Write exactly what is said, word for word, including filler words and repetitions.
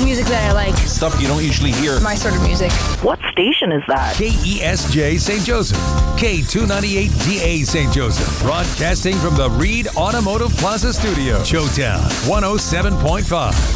music that I like. Stuff you don't usually hear. My sort of music. What station is that? K E S J Saint Joseph. K two ninety-eight D A Saint Joseph. Broadcasting from the Reed Automotive Plaza Studio. Showtown one oh seven point five.